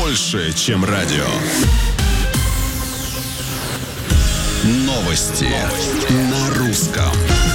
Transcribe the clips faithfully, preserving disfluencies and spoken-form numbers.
больше, чем радио. Новости, Новости. На русском.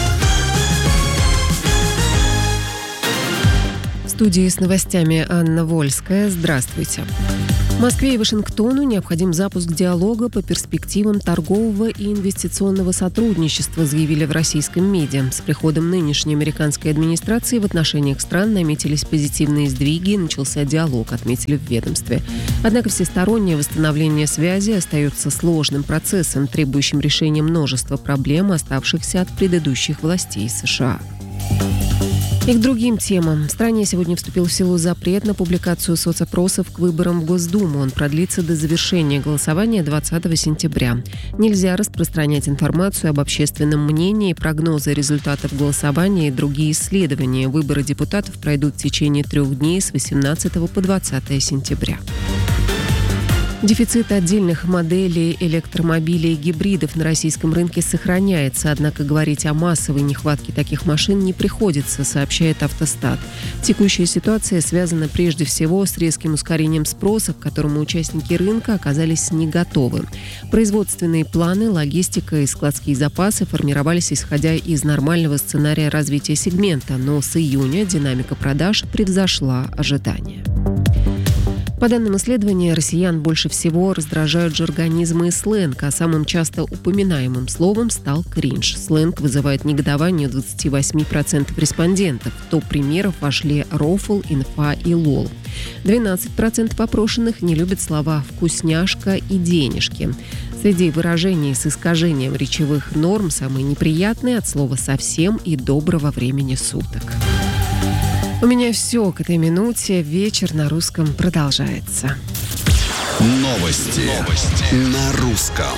В студии с новостями Анна Вольская. Здравствуйте. Москве и Вашингтону необходим запуск диалога по перспективам торгового и инвестиционного сотрудничества, заявили в российском МИДе. С приходом нынешней американской администрации в отношениях стран наметились позитивные сдвиги и начался диалог, отметили в ведомстве. Однако всестороннее восстановление связи остается сложным процессом, требующим решения множества проблем, оставшихся от предыдущих властей США. И к другим темам. В стране сегодня вступил в силу запрет на публикацию соцопросов к выборам в Госдуму. Он продлится до завершения голосования двадцатого сентября. Нельзя распространять информацию об общественном мнении, прогнозы результатов голосования и другие исследования. Выборы депутатов пройдут в течение трех дней с восемнадцатого по двадцатое сентября. Дефицит отдельных моделей электромобилей и гибридов на российском рынке сохраняется, однако говорить о массовой нехватке таких машин не приходится, сообщает Автостат. Текущая ситуация связана прежде всего с резким ускорением спроса, к которому участники рынка оказались не готовы. Производственные планы, логистика и складские запасы формировались исходя из нормального сценария развития сегмента, но с июня динамика продаж превзошла ожидания. По данным исследования, россиян больше всего раздражают жаргонизмы и сленг, а самым часто упоминаемым словом стал кринж. Сленг вызывает негодование у двадцати восьми процентов респондентов. В топ примеров вошли рофл, инфа и лол. двенадцать процентов опрошенных не любят слова «вкусняшка» и «денежки». Среди выражений с искажением речевых норм самые неприятные от слова «совсем» и «доброго времени суток». У меня все к этой минуте. Вечер на русском продолжается. Новости, Новости. На русском.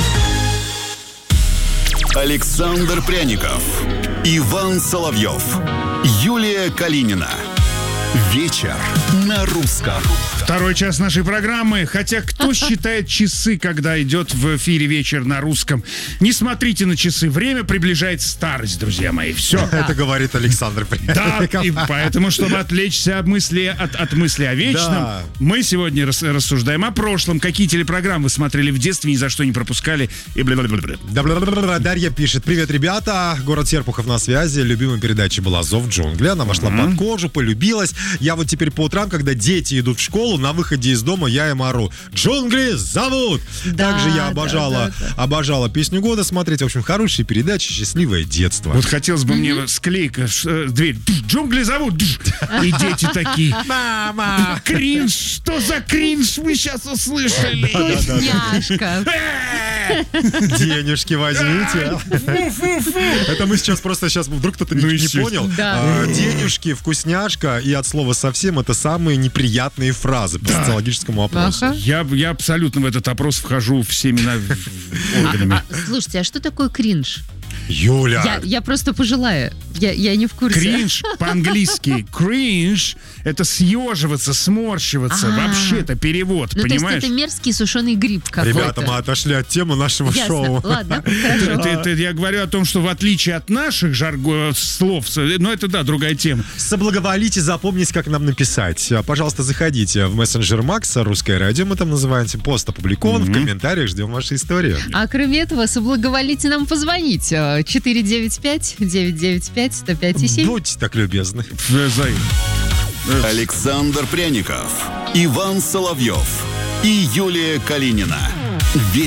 Александр Пряников, Иван Соловьев, Юлия Калинина. Вечер на русском. Второй час нашей программы. Хотя кто считает часы, когда идет в эфире вечер на русском? Не смотрите на часы. Время приближает старость, друзья мои. Все. Это говорит Александр Пряников. Да, и поэтому, чтобы отвлечься от мысли, от, от мысли о вечном, да. Мы сегодня рас, рассуждаем о прошлом. Какие телепрограммы вы смотрели в детстве, ни за что не пропускали. И бла-бла-бла-бла. Дарья пишет: привет, ребята. Город Серпухов на связи. Любимая передача была «Зов джунглей». Она вошла mm-hmm. под кожу, полюбилась. Я вот теперь по утрам, когда дети идут в школу, на выходе из дома я им ору: «Джунгли зовут!» Да, также я обожала, да, да, да. обожала «Песню года» смотреть. В общем, хорошие передачи, счастливое детство. Вот хотелось бы mm-hmm. мне склейка, э, дверь. «Джунгли зовут!» И дети такие: «Мама! Кринж! Что за кринж мы сейчас услышали?» Вкусняшка. Денежки возьмите. Это мы сейчас просто сейчас вдруг кто-то ну, не понял. Да. А, денежки, вкусняшка и от слова «совсем» — это самые неприятные фразы по да. социологическому опросу. Ага. Я, я абсолютно в этот опрос вхожу всеми органами. А, а, слушайте, а что такое кринж? Юля! Я, я просто пожилая. Я, я не в курсе. Кринж по-английски. Кринж — это съеживаться, сморщиваться. А-а-а. Вообще это перевод, ну, понимаешь? То есть это мерзкий сушеный гриб какой-то. Ребята, мы отошли от темы нашего Ясно. шоу. Ладно, хорошо. Ты, ты, я говорю о том, что в отличие от наших жарго слов, но это, да, другая тема. Соблаговолите запомнить, как нам написать. Пожалуйста, заходите в мессенджер Макса, «Русское радио», мы там называемся. Пост опубликован, mm-hmm. в комментариях ждем вашей истории. А кроме этого, соблаговолите нам позвонить. четыре девять пять девять девять пять сто пять и семь. Будьте так любезны. Александр Пряников, Иван Соловьев и Юлия Калинина.